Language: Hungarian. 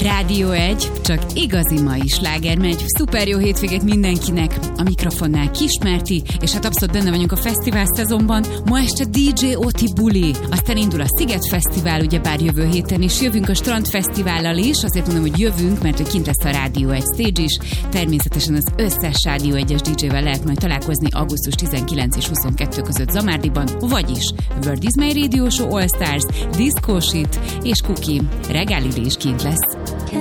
Rádió 1, csak igazi mai sláger megy. Szuper jó hétvégét mindenkinek. A mikrofonnál Kismerti, és hát abszolút benne vagyunk a fesztivál szezonban. Ma este DJ Oti buli. Aztán indul a Sziget Fesztivál, ugyebár jövő héten is. Jövünk a Strand Fesztivállal is. Azért mondom, hogy jövünk, mert hogy kint lesz a Rádió 1 stage is. Természetesen az összes Rádió 1-es DJ-vel lehet majd találkozni augusztus 19 és 22 között Zamárdiban, vagyis World is My Radio Show All Stars, Disco Shit és Cookie. Reggeli is kint lesz.